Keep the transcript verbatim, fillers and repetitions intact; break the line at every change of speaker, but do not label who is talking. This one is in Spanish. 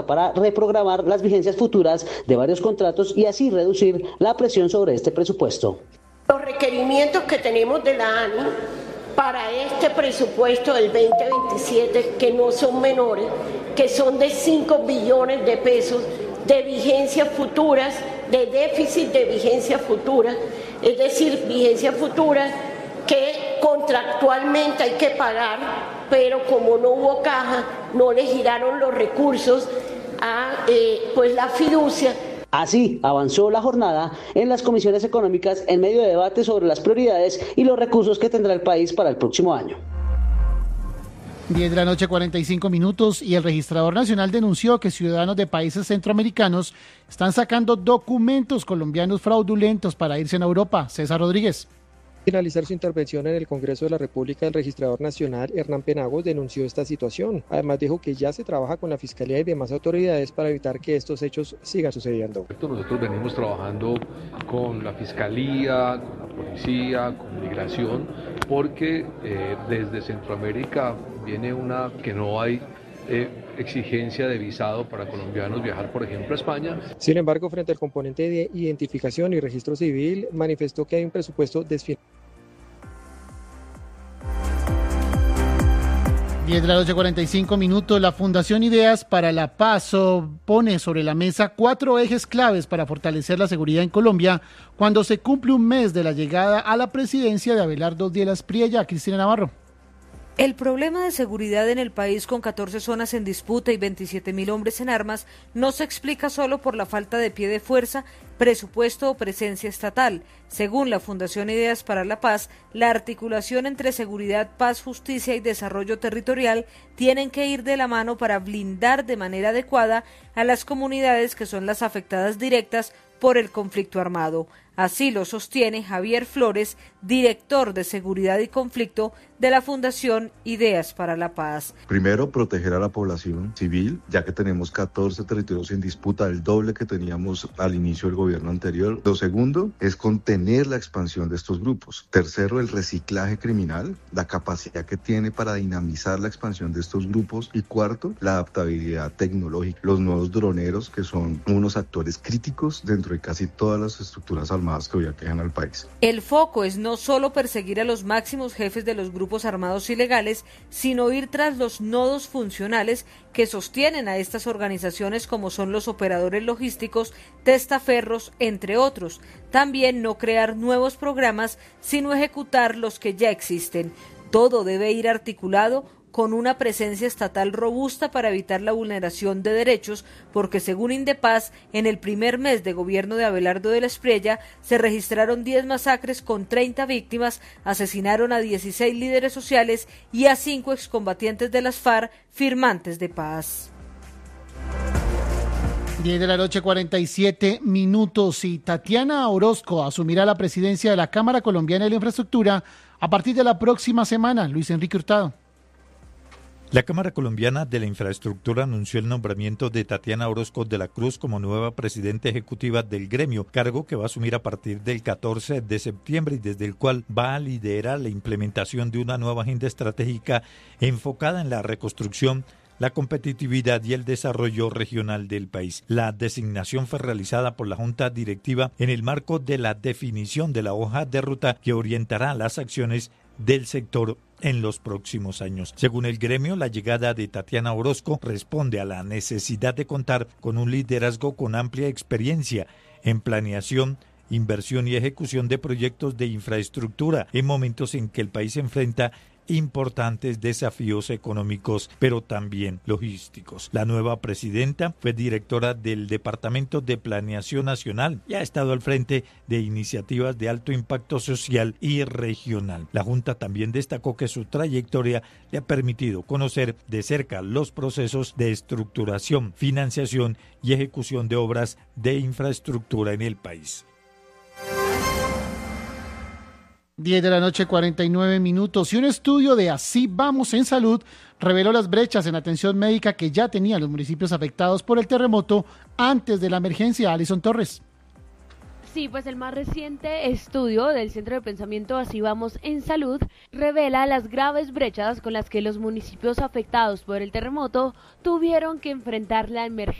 para reprogramar las vigencias futuras de varios contratos y así reducir la presión sobre este presupuesto.
Los requerimientos que tenemos de la ANI para este presupuesto del veinte veintisiete, que no son menores, que son de cinco billones de pesos de vigencias futuras, de déficit de vigencias futuras, es decir, vigencias futuras que contractualmente hay que pagar, pero como no hubo caja, no le giraron los recursos a eh, pues la fiducia.
Así avanzó la jornada en las comisiones económicas en medio de debate sobre las prioridades y los recursos que tendrá el país para el próximo año.
diez de la noche, cuarenta y cinco minutos, y el registrador nacional denunció que ciudadanos de países centroamericanos están sacando documentos colombianos fraudulentos para irse a Europa. César Rodríguez.
Al finalizar su intervención en el Congreso de la República, el registrador nacional Hernán Penagos denunció esta situación. Además dijo que ya se trabaja con la Fiscalía y demás autoridades para evitar que estos hechos sigan sucediendo.
Nosotros venimos trabajando con la Fiscalía, con la Policía, con Migración, porque eh, desde Centroamérica viene una que no hay Eh, exigencia de visado para colombianos viajar, por ejemplo, a España.
Sin embargo, frente al componente de identificación y registro civil, manifestó que hay un presupuesto desfinanciado.
diez de la noche, cuarenta y cinco minutos. La Fundación Ideas para la Paz pone sobre la mesa cuatro ejes claves para fortalecer la seguridad en Colombia cuando se cumple un mes de la llegada a la presidencia de Abelardo Díaz Priella. Cristina Navarro.
El problema de seguridad en el país, con catorce zonas en disputa y veintisiete mil hombres en armas, no se explica solo por la falta de pie de fuerza, presupuesto o presencia estatal. Según la Fundación Ideas para la Paz, la articulación entre seguridad, paz, justicia y desarrollo territorial tienen que ir de la mano para blindar de manera adecuada a las comunidades que son las afectadas directas por el conflicto armado. Así lo sostiene Javier Flores, director de Seguridad y Conflicto de la Fundación Ideas para la Paz.
Primero, proteger a la población civil, ya que tenemos catorce territorios en disputa, el doble que teníamos al inicio del gobierno anterior. Lo segundo es contener la expansión de estos grupos. Tercero, el reciclaje criminal, la capacidad que tiene para dinamizar la expansión de estos grupos. Y cuarto, la adaptabilidad tecnológica, los nuevos droneros, que son unos actores críticos dentro de casi todas las estructuras armadas que hoy aquejan al país.
El foco es no solo perseguir a los máximos jefes de los grupos armados ilegales, sino ir tras los nodos funcionales que sostienen a estas organizaciones, como son los operadores logísticos, testaferros, entre otros. También no crear nuevos programas, sino ejecutar los que ya existen. Todo debe ir articulado con una presencia estatal robusta para evitar la vulneración de derechos, porque según Indepaz, en el primer mes de gobierno de Abelardo Díaz Priella se registraron diez masacres con treinta víctimas, asesinaron a dieciséis líderes sociales y a cinco excombatientes de las FARC firmantes de paz.
diez de la noche, cuarenta y siete minutos, y Tatiana Orozco asumirá la presidencia de la Cámara Colombiana de la Infraestructura a partir de la próxima semana. Luis Enrique Hurtado.
La Cámara Colombiana de la Infraestructura anunció el nombramiento de Tatiana Orozco de la Cruz como nueva presidenta ejecutiva del gremio, cargo que va a asumir a partir del catorce de septiembre y desde el cual va a liderar la implementación de una nueva agenda estratégica enfocada en la reconstrucción, la competitividad y el desarrollo regional del país. La designación fue realizada por la Junta Directiva en el marco de la definición de la hoja de ruta que orientará las acciones del sector en los próximos años. Según el gremio, la llegada de Tatiana Orozco responde a la necesidad de contar con un liderazgo con amplia experiencia en planeación, inversión y ejecución de proyectos de infraestructura en momentos en que el país enfrenta importantes desafíos económicos, pero también logísticos. La nueva presidenta fue directora del Departamento de Planeación Nacional y ha estado al frente de iniciativas de alto impacto social y regional. La Junta también destacó que su trayectoria le ha permitido conocer de cerca los procesos de estructuración, financiación y ejecución de obras de infraestructura en el país.
diez de la noche, cuarenta y nueve minutos, y un estudio de Así Vamos en Salud reveló las brechas en atención médica que ya tenían los municipios afectados por el terremoto antes de la emergencia. Alison Torres.
Sí, pues el más reciente estudio del Centro de Pensamiento Así Vamos en Salud revela las graves brechas con las que los municipios afectados por el terremoto tuvieron que enfrentar la emergencia.